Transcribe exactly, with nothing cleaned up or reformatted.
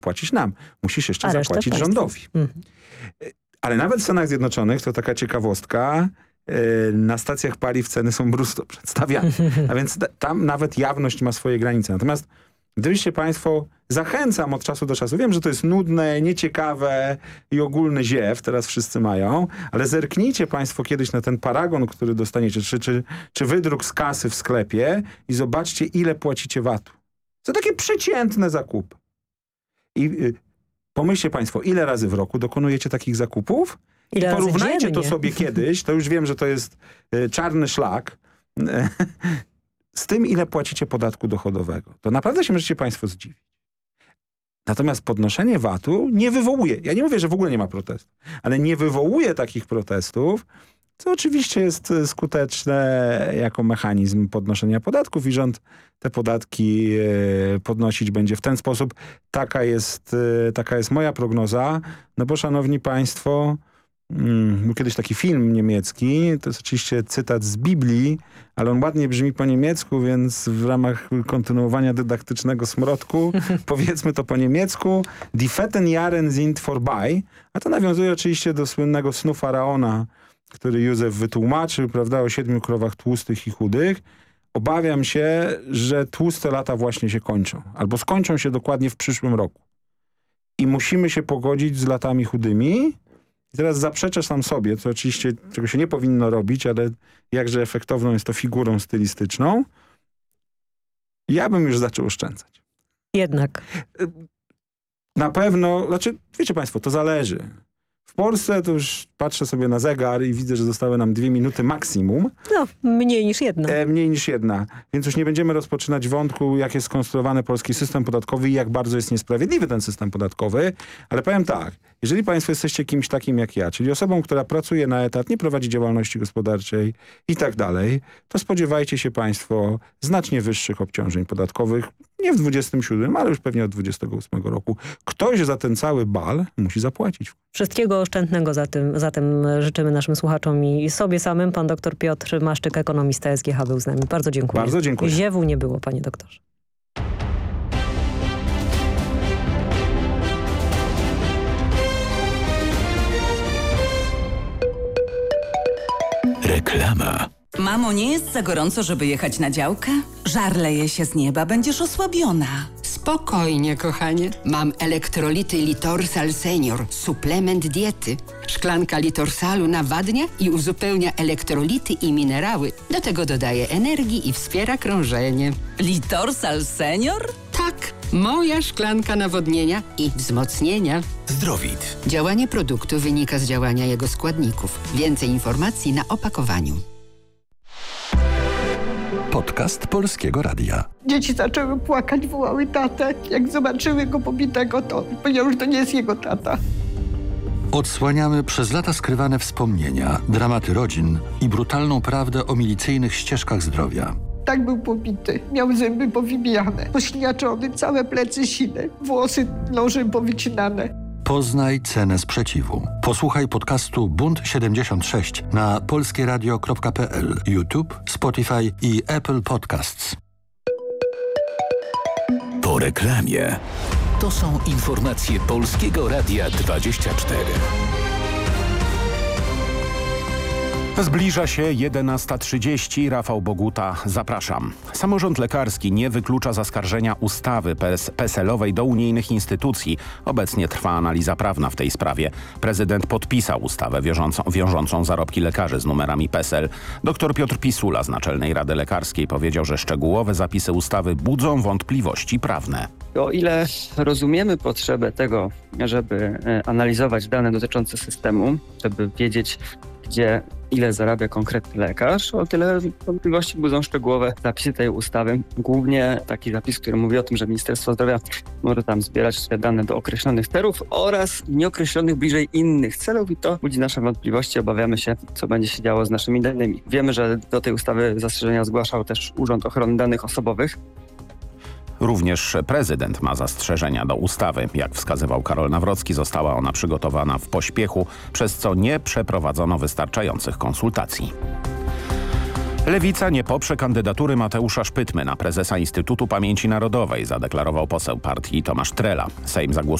płacisz nam. Musisz jeszcze A zapłacić państwu. rządowi. Mhm. Ale nawet w Stanach Zjednoczonych, to taka ciekawostka, na stacjach paliw ceny są brusto przedstawiane. A więc tam nawet jawność ma swoje granice. Natomiast gdybyście państwo, zachęcam od czasu do czasu, wiem, że to jest nudne, nieciekawe i ogólny ziew, teraz wszyscy mają, ale zerknijcie państwo kiedyś na ten paragon, który dostaniecie, czy, czy, czy wydruk z kasy w sklepie i zobaczcie, ile płacicie vatu. To takie przeciętne zakupy. I y, pomyślcie państwo, ile razy w roku dokonujecie takich zakupów? I porównajcie to sobie kiedyś, to już wiem, że to jest y, czarny szlak, z tym, ile płacicie podatku dochodowego. To naprawdę się możecie państwo zdziwić. Natomiast podnoszenie vatu nie wywołuje, ja nie mówię, że w ogóle nie ma protestu, ale nie wywołuje takich protestów, co oczywiście jest skuteczne jako mechanizm podnoszenia podatków i rząd te podatki y, podnosić będzie w ten sposób. Taka jest, y, taka jest moja prognoza, no bo szanowni państwo, Mm, był kiedyś taki film niemiecki, to jest oczywiście cytat z Biblii, ale on ładnie brzmi po niemiecku, więc w ramach kontynuowania dydaktycznego smrodku powiedzmy to po niemiecku. Die fetten Jahre sind vorbei, a to nawiązuje oczywiście do słynnego snu faraona, który Józef wytłumaczył, prawda, o siedmiu krowach tłustych i chudych. Obawiam się, że tłuste lata właśnie się kończą, albo skończą się dokładnie w przyszłym roku. I musimy się pogodzić z latami chudymi. I teraz zaprzeczę sam sobie, co oczywiście, czego się nie powinno robić, ale jakże efektowną jest to figurą stylistyczną. Ja bym już zaczął oszczędzać. Jednak. Na pewno, znaczy, wiecie państwo, to zależy. W Polsce to już patrzę sobie na zegar i widzę, że zostały nam dwie minuty maksimum. No, mniej niż jedna. E, mniej niż jedna. Więc już nie będziemy rozpoczynać wątku, jak jest skonstruowany polski system podatkowy i jak bardzo jest niesprawiedliwy ten system podatkowy. Ale powiem tak, jeżeli państwo jesteście kimś takim jak ja, czyli osobą, która pracuje na etat, nie prowadzi działalności gospodarczej i tak dalej, to spodziewajcie się państwo znacznie wyższych obciążeń podatkowych. Nie w dwudziestym siódmym, ale już pewnie od dwudziestego ósmego roku. Ktoś za ten cały bal musi zapłacić. Wszystkiego oszczędnego za tym, zatem życzymy naszym słuchaczom i sobie samym. Pan doktor Piotr Maszczyk, ekonomista S G H, był z nami. Bardzo dziękuję. Bardzo dziękuję. Ziewu nie było, panie doktorze. Reklama. Mamo, nie jest za gorąco, żeby jechać na działkę? Żar leje się z nieba, będziesz osłabiona. Spokojnie, kochanie. Mam elektrolity Litorsal Senior, suplement diety. Szklanka Litorsalu nawadnia i uzupełnia elektrolity i minerały. Do tego dodaje energii i wspiera krążenie. Litorsal Senior? Tak, moja szklanka nawodnienia i wzmocnienia. Zdrowit. Działanie produktu wynika z działania jego składników. Więcej informacji na opakowaniu. Podcast Polskiego Radia. Dzieci zaczęły płakać, wołały tatę. Jak zobaczyły go pobitego, to powiedziały, że to nie jest jego tata. Odsłaniamy przez lata skrywane wspomnienia, dramaty rodzin i brutalną prawdę o milicyjnych ścieżkach zdrowia. Tak był pobity. Miał zęby powybijane, pośniaczony, całe plecy sine, włosy nożem powycinane. Poznaj cenę sprzeciwu. Posłuchaj podcastu Bunt siedemdziesiąt sześć na polskieradio kropka p l, YouTube, Spotify i Apple Podcasts. Po reklamie. To są informacje Polskiego Radia dwadzieścia cztery. Zbliża się jedenasta trzydzieści. Rafał Boguta, zapraszam. Samorząd lekarski nie wyklucza zaskarżenia ustawy P S L-owej do unijnych instytucji. Obecnie trwa analiza prawna w tej sprawie. Prezydent podpisał ustawę wiążącą, wiążącą zarobki lekarzy z numerami P S L. Doktor Piotr Pisula z Naczelnej Rady Lekarskiej powiedział, że szczegółowe zapisy ustawy budzą wątpliwości prawne. O ile rozumiemy potrzebę tego, żeby analizować dane dotyczące systemu, żeby wiedzieć, gdzie ile zarabia konkretny lekarz, o tyle wątpliwości budzą szczegółowe zapisy tej ustawy. Głównie taki zapis, który mówi o tym, że Ministerstwo Zdrowia może tam zbierać te dane do określonych celów oraz nieokreślonych bliżej innych celów i to budzi nasze wątpliwości. Obawiamy się, co będzie się działo z naszymi danymi. Wiemy, że do tej ustawy zastrzeżenia zgłaszał też Urząd Ochrony Danych Osobowych. Również prezydent ma zastrzeżenia do ustawy. Jak wskazywał Karol Nawrocki, została ona przygotowana w pośpiechu, przez co nie przeprowadzono wystarczających konsultacji. Lewica nie poprze kandydatury Mateusza Szpytmy na prezesa Instytutu Pamięci Narodowej, zadeklarował poseł partii Tomasz Trela. Sejm zagłosuje